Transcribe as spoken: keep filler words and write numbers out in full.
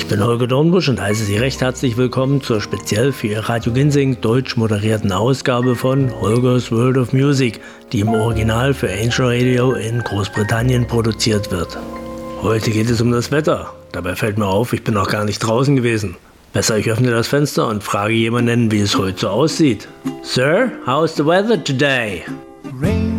Ich bin Holger Dornbusch und heiße Sie recht herzlich willkommen zur speziell für Ihr Radio Ginsing deutsch moderierten Ausgabe von Holgers World of Music, die im Original für Angel Radio in Großbritannien produziert wird. Heute geht es um das Wetter. Dabei fällt mir auf, ich bin noch gar nicht draußen gewesen. Besser, ich öffne das Fenster und frage jemanden, wie es heute so aussieht. Sir, how's the weather today? Rain